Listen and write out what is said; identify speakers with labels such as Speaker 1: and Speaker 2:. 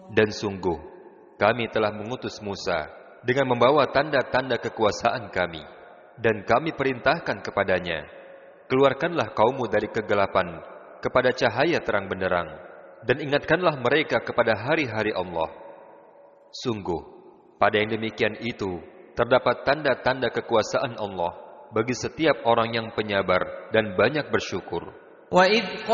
Speaker 1: Dan sungguh, kami telah mengutus Musa dengan membawa tanda-tanda kekuasaan kami. Dan kami perintahkan kepadanya, keluarkanlah kaummu dari kegelapan kepada cahaya terang benderang, dan ingatkanlah mereka kepada hari-hari Allah. Sungguh, pada yang demikian itu, terdapat tanda-tanda kekuasaan Allah bagi setiap orang yang penyabar dan banyak bersyukur.